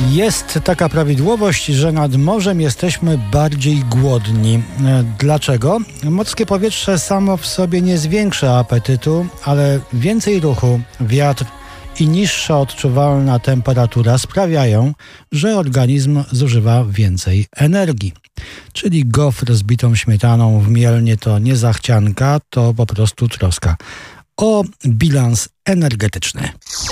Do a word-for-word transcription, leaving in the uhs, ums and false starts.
Jest taka prawidłowość, że nad morzem jesteśmy bardziej głodni. Dlaczego? Morskie powietrze samo w sobie nie zwiększa apetytu, ale więcej ruchu, wiatr i niższa odczuwalna temperatura sprawiają, że organizm zużywa więcej energii. Czyli gofr z bitą śmietaną w Mielnie to nie zachcianka, to po prostu troska o bilans energetyczny.